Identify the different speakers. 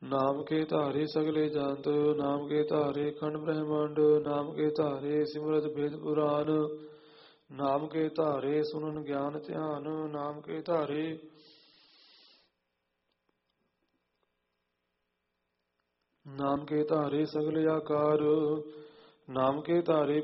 Speaker 1: ਨਾਮ ਕੇ ਧਾਰੇ ਸਗਲੇ ਜੰਤ, ਨਾਮ ਕੇ ਧਾਰੇ ਖੰਡ ਬ੍ਰਹਮੰਡ, ਨਾਮ ਕੇ ਧਾਰੇ ਸਿਮਰਤ ਵੇਦ ਪੁਰਾਨ, ਨਾਮ ਕੇ ਧਾਰੇ ਸੁਨਨ ਗਿਆਨ ਧਿਆਨ, ਨਾਮ ਕੇ ਧਾਰੇ ਨਾਮ ਕੇ ਧਾਰੇ ਸਗਲ ਆਕਾਰ, ਨਾਮ ਕੇ ਧਾਰੇ